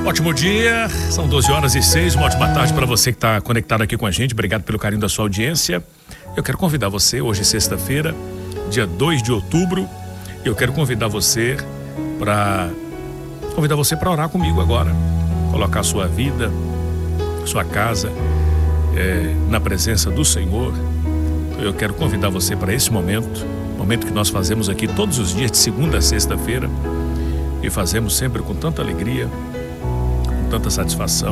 Ótimo dia, são 12h06, uma ótima tarde para você que está conectado aqui com a gente. Obrigado pelo carinho da sua audiência. Eu quero convidar você, hoje sexta-feira, dia 2 de outubro, eu quero convidar você para orar comigo agora. Colocar sua vida, sua casa na presença do Senhor. Eu quero convidar você para esse momento que nós fazemos aqui todos os dias, de segunda a sexta-feira, e fazemos sempre com tanta alegria, com tanta satisfação.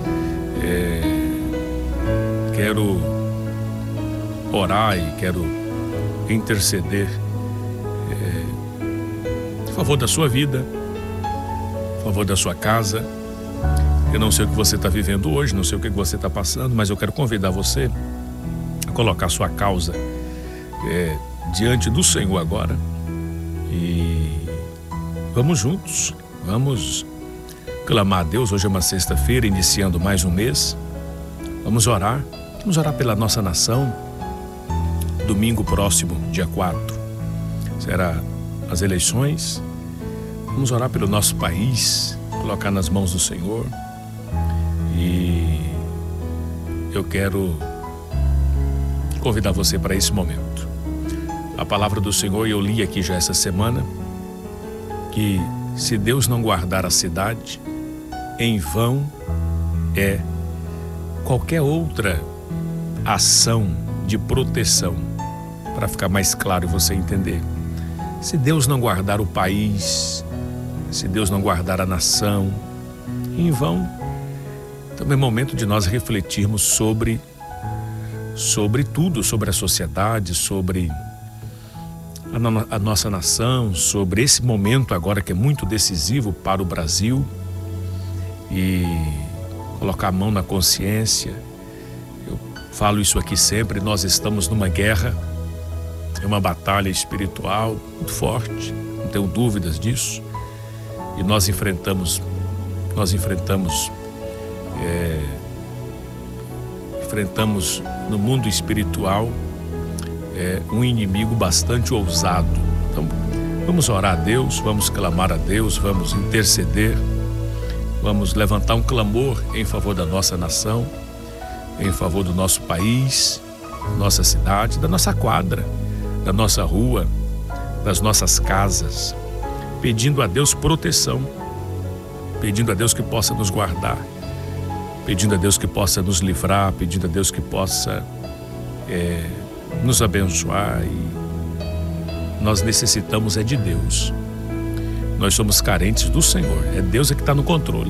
Quero orar e quero interceder a favor da sua vida, a favor da sua casa. Eu não sei o que você está vivendo hoje, não sei o que você está passando, mas eu quero convidar você a colocar sua causa diante do Senhor agora. E vamos juntos, vamos clamar a Deus. Hoje é uma sexta-feira, iniciando mais um mês. Vamos orar pela nossa nação. Domingo próximo, dia 4, será as eleições. Vamos orar pelo nosso país, colocar nas mãos do Senhor. E eu quero convidar você para esse momento. A palavra do Senhor, eu li aqui já essa semana, que se Deus não guardar a cidade, em vão é qualquer outra ação de proteção. Para ficar mais claro e você entender, se Deus não guardar o país, se Deus não guardar a nação, em vão. Então é momento de nós refletirmos sobre tudo, sobre a sociedade, sobre a nossa nação, sobre esse momento agora que é muito decisivo para o Brasil, e colocar a mão na consciência. Eu falo isso aqui sempre, nós estamos numa guerra, é uma batalha espiritual muito forte, não tenho dúvidas disso, e nós enfrentamos no mundo espiritual um inimigo bastante ousado. Então vamos orar a Deus, vamos clamar a Deus, vamos interceder, vamos levantar um clamor em favor da nossa nação, em favor do nosso país, da nossa cidade, da nossa quadra, da nossa rua, das nossas casas, pedindo a Deus proteção, pedindo a Deus que possa nos guardar, pedindo a Deus que possa nos livrar, pedindo a Deus que possa nos abençoar. E nós necessitamos de Deus. Nós somos carentes do Senhor. Deus que está no controle.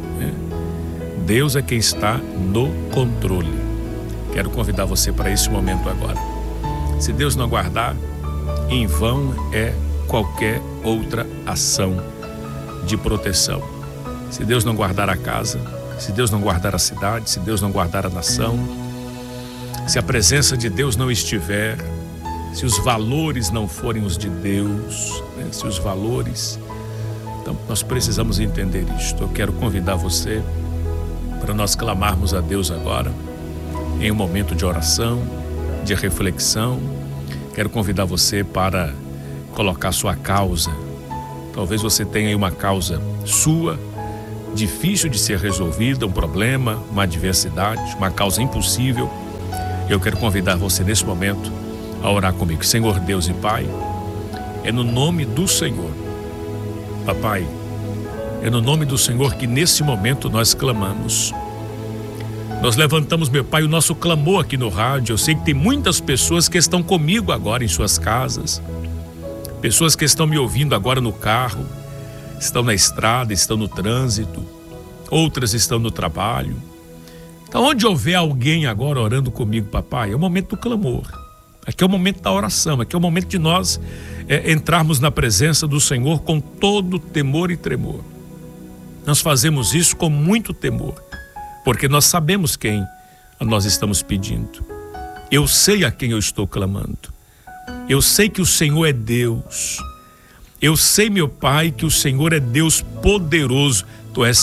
Deus é quem está no controle. Quero convidar você para esse momento agora. Se Deus não guardar, em vão é qualquer outra ação de proteção. Se Deus não guardar a casa, se Deus não guardar a cidade, se Deus não guardar a nação, se a presença de Deus não estiver, se os valores não forem os de Deus, se os valores... Então nós precisamos entender isto. Eu quero convidar você para nós clamarmos a Deus agora, em um momento de oração, de reflexão. Quero convidar você para colocar sua causa. Talvez você tenha aí uma causa sua, difícil de ser resolvida, um problema, uma adversidade, uma causa impossível. Eu quero convidar você nesse momento a orar comigo. Senhor Deus e Pai, é no nome do Senhor, Papai, é no nome do Senhor que nesse momento nós clamamos. Nós levantamos, meu Pai, o nosso clamor aqui no rádio. Eu sei que tem muitas pessoas que estão comigo agora em suas casas, pessoas que estão me ouvindo agora no carro, estão na estrada, estão no trânsito, outras estão no trabalho. Então, onde houver alguém agora orando comigo, Papai, é o momento do clamor. Aqui é o momento da oração, aqui é o momento de nós entrarmos na presença do Senhor com todo temor e tremor. Nós fazemos isso com muito temor, porque nós sabemos quem nós estamos pedindo. Eu sei a quem eu estou clamando. Eu sei que o Senhor é Deus. Eu sei, meu Pai, que o Senhor é Deus poderoso. Tu és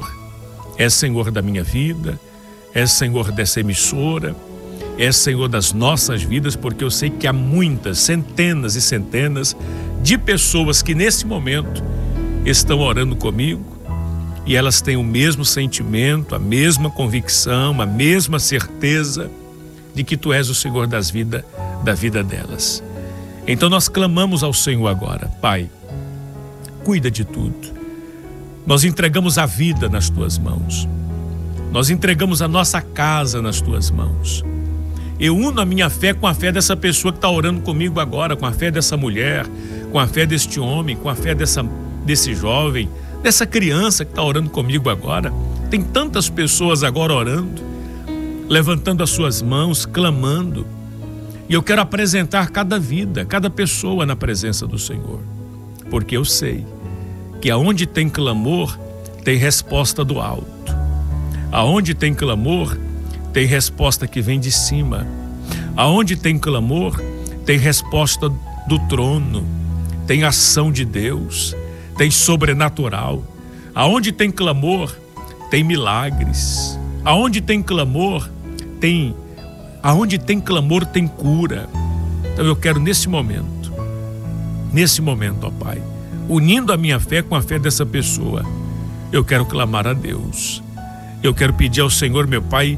Senhor da minha vida, és Senhor dessa emissora, és Senhor das nossas vidas, porque eu sei que há muitas, centenas e centenas de pessoas que nesse momento estão orando comigo e elas têm o mesmo sentimento, a mesma convicção, a mesma certeza de que Tu és o Senhor da vida delas. Então nós clamamos ao Senhor agora: Pai, cuida de tudo. Nós entregamos a vida nas Tuas mãos. Nós entregamos a nossa casa nas Tuas mãos. Eu uno a minha fé com a fé dessa pessoa que está orando comigo agora, com a fé dessa mulher, com a fé deste homem, com a fé desse jovem, dessa criança que está orando comigo agora. Tem tantas pessoas agora orando, levantando as suas mãos, clamando. E eu quero apresentar cada vida, cada pessoa na presença do Senhor. Porque eu sei que aonde tem clamor, tem resposta do alto. Aonde tem clamor, tem resposta que vem de cima. Aonde tem clamor, tem resposta do trono. Tem ação de Deus, tem sobrenatural. Aonde tem clamor, tem milagres. Aonde tem clamor, tem cura. Então eu quero nesse momento, ó Pai, unindo a minha fé com a fé dessa pessoa, eu quero clamar a Deus. Eu quero pedir ao Senhor, meu Pai,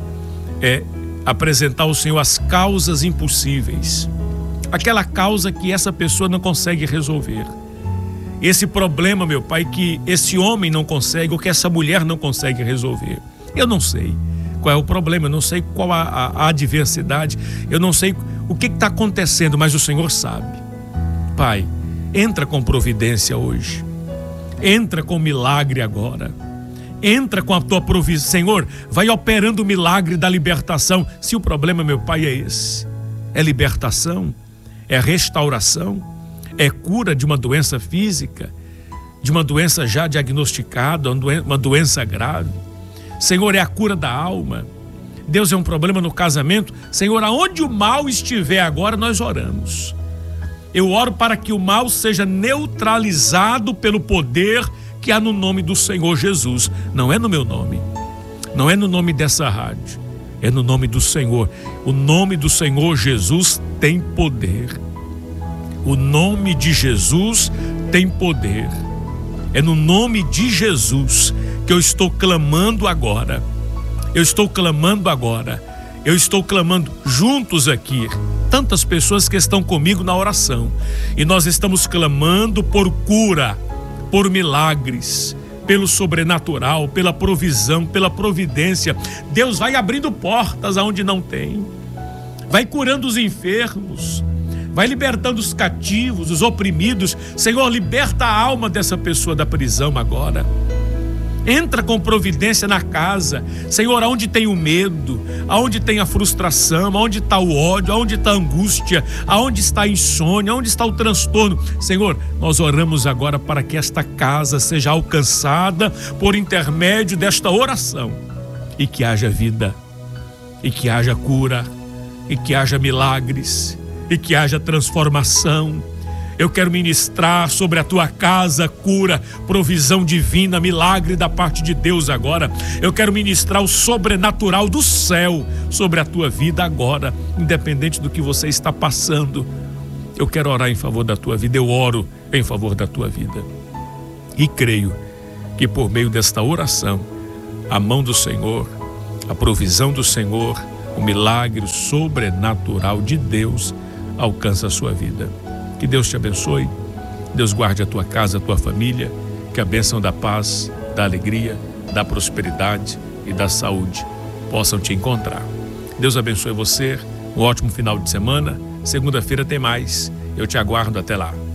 apresentar ao Senhor as causas impossíveis. Aquela causa que essa pessoa não consegue resolver. Esse problema, meu Pai, que esse homem não consegue ou que essa mulher não consegue resolver. Eu não sei qual é o problema, eu não sei qual a adversidade, eu não sei o que está acontecendo, mas o Senhor sabe. Pai, entra com providência hoje. Entra com milagre agora. Entra com a Tua provisão. Senhor, vai operando o milagre da libertação. Se o problema, meu Pai, é esse, é libertação, é restauração, é cura de uma doença física, de uma doença já diagnosticada, uma doença grave. Senhor, é a cura da alma. Deus, é um problema no casamento. Senhor, aonde o mal estiver agora, nós oramos. Eu oro para que o mal seja neutralizado pelo poder que há no nome do Senhor Jesus. Não é no meu nome, não é no nome dessa rádio, é no nome do Senhor. O nome do Senhor Jesus tem poder. O nome de Jesus tem poder. É no nome de Jesus que eu estou clamando agora. Eu estou clamando agora. Eu estou clamando juntos aqui. Tantas pessoas que estão comigo na oração. E nós estamos clamando por cura, por milagres, pelo sobrenatural, pela provisão, pela providência. Deus vai abrindo portas aonde não tem. Vai curando os enfermos. Vai libertando os cativos, os oprimidos. Senhor, liberta a alma dessa pessoa da prisão agora. Entra com providência na casa. Senhor, aonde tem o medo, aonde tem a frustração, aonde está o ódio, aonde está a angústia, aonde está a insônia, aonde está o transtorno. Senhor, nós oramos agora para que esta casa seja alcançada por intermédio desta oração. E que haja vida, e que haja cura, e que haja milagres, e que haja transformação. Eu quero ministrar sobre a tua casa cura, provisão divina, milagre da parte de Deus agora. Eu quero ministrar o sobrenatural do céu sobre a tua vida agora, independente do que você está passando. Eu quero orar em favor da tua vida, eu oro em favor da tua vida. E creio que por meio desta oração, a mão do Senhor, a provisão do Senhor, o milagre sobrenatural de Deus alcança a sua vida. Que Deus te abençoe, Deus guarde a tua casa, a tua família, que a bênção da paz, da alegria, da prosperidade e da saúde possam te encontrar. Deus abençoe você, um ótimo final de semana. Segunda-feira tem mais, eu te aguardo até lá.